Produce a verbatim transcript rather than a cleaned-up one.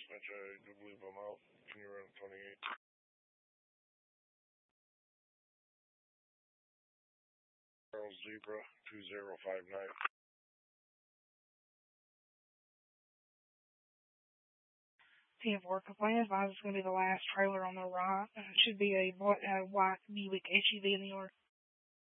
dispatch. I do believe I'm out. Can you run twenty-eight? Charles Zebra two zero five nine. ten four, complaint advised it's going to be the last trailer on the right. Uh, it should be a, a white Buick S U V in the yard.